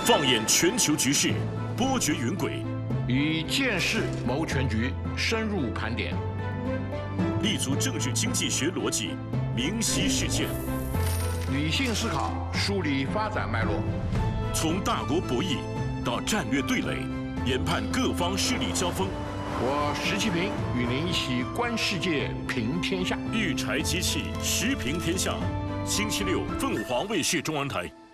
放眼全球局势，波谲云诡； 以见识谋全局，深入盘点； 立足政治经济学逻辑，明晰事件； 理性思考，梳理发展脉络。 从大国博弈到战略对垒，研判各方势力交锋。 我石其平与您一起观世界，评天下。 育才机器，时评天下。星期六，凤凰卫视中文台。